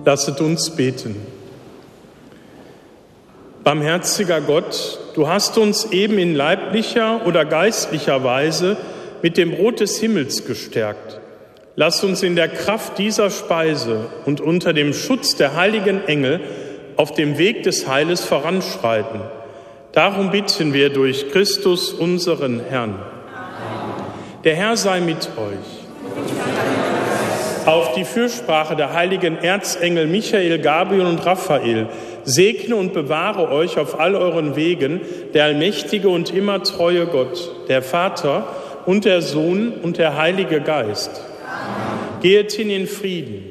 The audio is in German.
Lasset uns beten. Barmherziger Gott, du hast uns eben in leiblicher oder geistlicher Weise mit dem Brot des Himmels gestärkt. Lass uns in der Kraft dieser Speise und unter dem Schutz der heiligen Engel auf dem Weg des Heiles voranschreiten. Darum bitten wir durch Christus, unseren Herrn. Der Herr sei mit euch. Auf die Fürsprache der heiligen Erzengel Michael, Gabriel und Raphael segne und bewahre euch auf all euren Wegen der allmächtige und immer treue Gott, der Vater und der Sohn und der Heilige Geist. Amen. Geht hin in Frieden.